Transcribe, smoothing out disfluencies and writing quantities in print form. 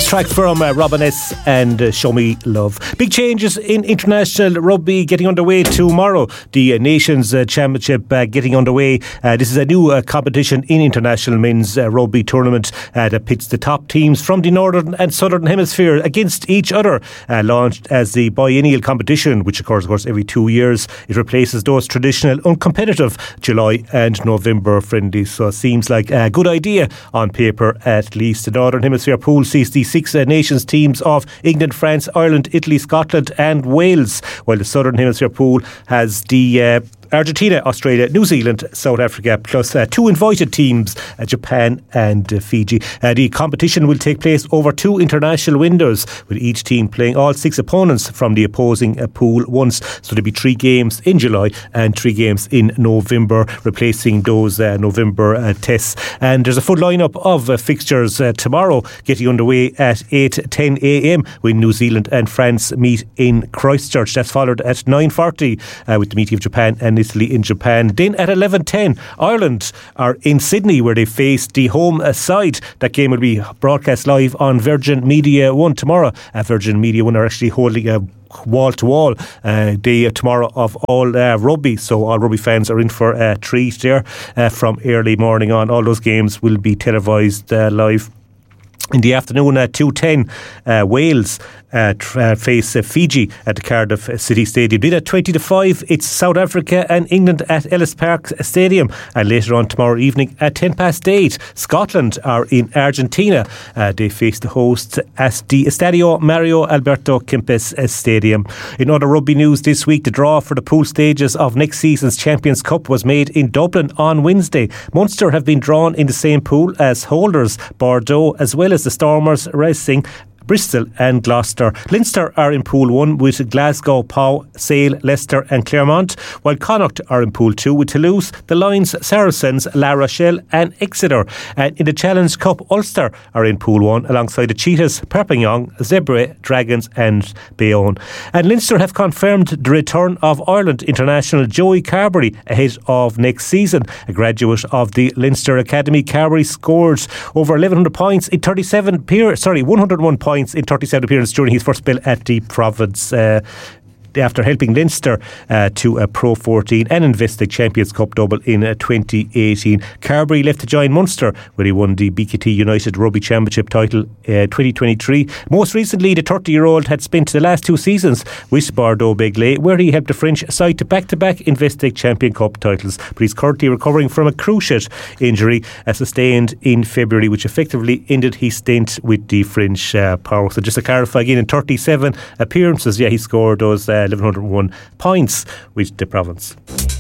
track from Robin S. and Show Me Love. Big changes in international rugby getting underway tomorrow. The Nations Championship getting underway. This is a new competition in international men's rugby tournament that pits the top teams from the northern and southern hemisphere against each other. Launched as the biennial competition, which occurs, of course, every 2 years. It replaces those traditional uncompetitive July and November friendlies. So it seems like a good idea on paper, at least. The northern hemisphere pool sees the six nations teams of England, France, Ireland, Italy, Scotland and Wales, while the southern hemisphere pool has the Argentina, Australia, New Zealand, South Africa, plus two invited teams, Japan and Fiji. The competition will take place over two international windows, with each team playing all six opponents from the opposing pool once. So there'll be 3 games in July and 3 games in November, replacing those November tests. And there's a full lineup of fixtures tomorrow, getting underway at 8:10 a.m. when New Zealand and France meet in Christchurch. That's followed at 9:40 with the meeting of Japan and Italy in Japan. Then at 11:10, Ireland are in Sydney, where they face the home side. That game will be broadcast live on Virgin Media 1 tomorrow. Virgin Media 1 are actually holding a wall-to-wall day tomorrow of all rugby, so all rugby fans are in for a treat there from early morning on. All those games will be televised live. In the afternoon at 2:10, Wales face Fiji at the Cardiff City Stadium. Then at 20:05, it's South Africa and England at Ellis Park Stadium. And later on tomorrow evening at 8:10, Scotland are in Argentina. They face the hosts at the Estadio Mario Alberto Kempes Stadium. In other rugby news this week, the draw for the pool stages of next season's Champions Cup was made in Dublin on Wednesday. Munster have been drawn in the same pool as holders Bordeaux, as well as the Stormers, Racing, Bristol and Gloucester. Leinster are in Pool 1 with Glasgow, Pau, Sale, Leicester and Clermont, while Connacht are in Pool 2 with Toulouse, the Lions, Saracens, La Rochelle and Exeter. And in the Challenge Cup, Ulster are in Pool 1 alongside the Cheetahs, Perpignan, Zebre, Dragons and Bayonne. And Leinster have confirmed the return of Ireland international Joey Carbery ahead of next season. A graduate of the Leinster Academy, Carbery scored over 1,100 points in 101 points in 37 appearances during his first spell at the province, after helping Leinster to a Pro 14 and Investec Champions Cup double in 2018. Carbery left to join Munster, where he won the BKT United Rugby Championship title 2023. Most recently, the 30-year-old had spent the last 2 seasons with Bordeaux Begley, where he helped the French side to back-to-back Investec Champion Cup titles. But he's currently recovering from a cruciate injury sustained in February, which effectively ended his stint with the French power. So just to clarify again, in 37 appearances, he scored those 1,101 points with the province.